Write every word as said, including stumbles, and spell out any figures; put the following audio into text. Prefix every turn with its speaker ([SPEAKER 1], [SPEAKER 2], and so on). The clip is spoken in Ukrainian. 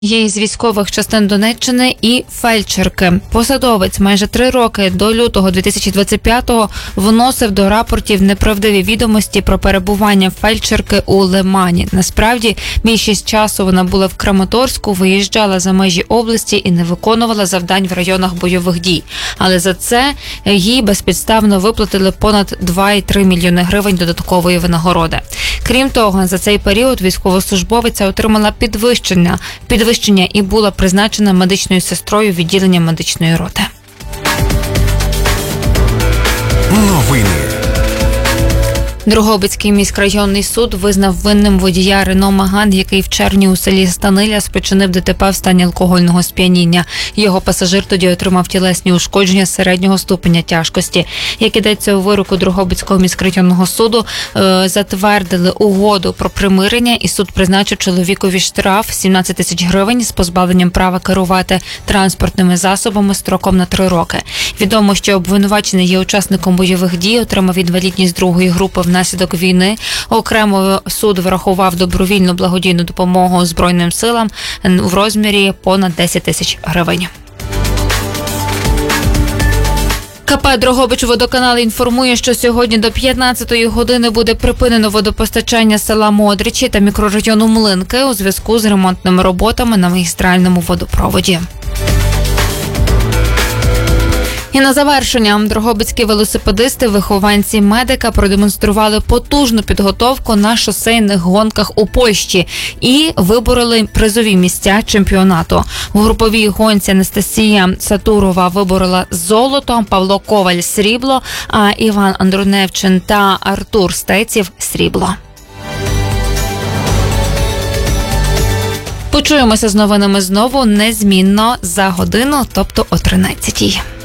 [SPEAKER 1] Є із військових частин Донеччини і фельдшерки. Посадовець майже три роки до лютого дві тисячі двадцять п'ятого вносив до рапортів неправдиві відомості про перебування фельдшерки у Лимані. Насправді, більшість часу вона була в Краматорську, виїжджала за межі області і не виконувала завдань в районах бойових дій. Але за це їй безпідставно виплатили понад два і три мільйони гривень додаткової винагороди. Крім того, за цей період військовослужбовиця отримала підвищення, підвищення і була призначена медичною сестрою відділення медичної роти.
[SPEAKER 2] Новини.
[SPEAKER 1] Дрогобицький міськрайонний суд визнав винним водія Рено Меган, який в червні у селі Станиля спричинив ДТП в стані алкогольного сп'яніння. Його пасажир тоді отримав тілесні ушкодження середнього ступеня тяжкості. Як ідеться у вироку Дрогобицького міськрайонного суду, е, затвердили угоду про примирення, і суд призначив чоловікові штраф сімнадцять тисяч гривень з позбавленням права керувати транспортними засобами строком на три роки. Відомо, що обвинувачений є учасником бойових дій, отримав інвалідність другої групи внаслідок війни. Окремо суд врахував добровільну благодійну допомогу Збройним силам в розмірі понад десять тисяч гривень. КП «Дрогобичводоканал» інформує, що сьогодні до п'ятнадцятої години буде припинено водопостачання села Модричі та мікрорайону Млинки у зв'язку з ремонтними роботами на магістральному водопроводі. І на завершення, дрогобицькі велосипедисти, вихованці медика, продемонстрували потужну підготовку на шосейних гонках у Польщі і вибороли призові місця чемпіонату. В груповій гонці Анастасія Сатурова виборола золото, Павло Коваль – срібло, а Іван Андруневчин та Артур Стеців – срібло. Почуємося з новинами знову незмінно за годину, тобто о тринадцятій.